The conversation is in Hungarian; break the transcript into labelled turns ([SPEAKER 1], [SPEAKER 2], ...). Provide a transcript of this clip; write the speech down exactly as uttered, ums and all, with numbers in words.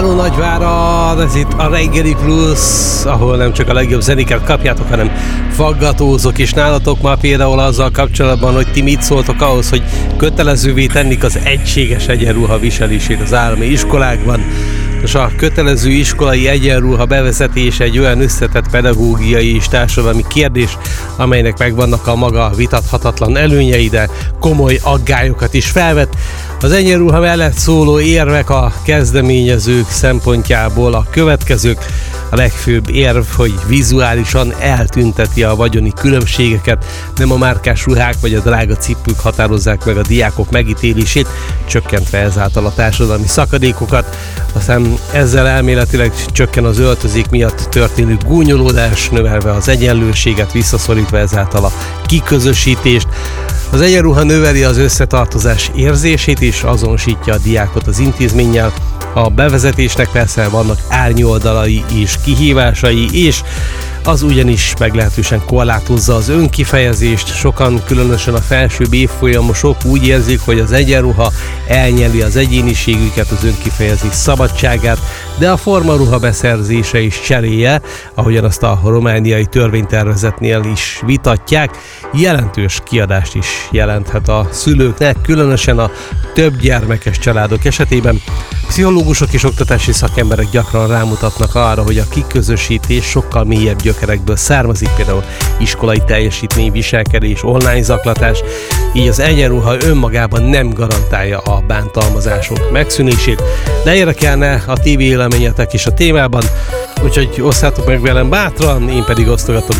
[SPEAKER 1] Nagyvárad, ez itt a Reggeli Plusz, ahol nem csak a legjobb zenéket kapjátok, hanem faggatózok is nálatok ma például azzal kapcsolatban, hogy ti mit szóltok ahhoz, hogy kötelezővé tennik az egységes egyenruha viselését az állami iskolákban. Most a kötelező iskolai egyenruha bevezetése egy olyan összetett pedagógiai és társadalmi kérdés, amelynek megvannak a maga vitathatatlan előnyei, de komoly aggályokat is felvet. Az egyenruha mellett szóló érvek a kezdeményezők szempontjából a következők. A legfőbb érv, hogy vizuálisan eltünteti a vagyoni különbségeket, nem a márkás ruhák vagy a drága cipők határozzák meg a diákok megítélését, csökkentve ezáltal a társadalmi szakadékokat. Aztán ezzel elméletileg csökken az öltözék miatt történő gúnyolódás, növelve az egyenlőséget, visszaszorítva ezáltal a kiközösítést. Az egyenruha növeli az összetartozás érzését és azonosítja a diákot az intézménnyel. A bevezetésnek persze vannak árnyoldalai és kihívásai, és az ugyanis meglehetősen korlátozza az önkifejezést. Sokan, különösen a felsőbb évfolyamosok úgy érzik, hogy az egyenruha elnyeli az egyéniségüket, az önkifejezés szabadságát, de a formaruha beszerzése is cseréje, ahogyan azt a romániai törvénytervezetnél is vitatják, jelentős kiadást is jelenthet a szülőknek, különösen a több gyermekes családok esetében. Pszichológusok és oktatási szakemberek gyakran rámutatnak arra, hogy a kiközösítés sokkal mélyebb gyökerekből származik, például iskolai teljesítmény, viselkedés, online zaklatás, így az egyenruha önmagában nem garantálja a bántalmazások megszűnését. De érdekelne a ti véleményetek is a témában, úgyhogy osszátok meg velem bátran, én pedig osztogatom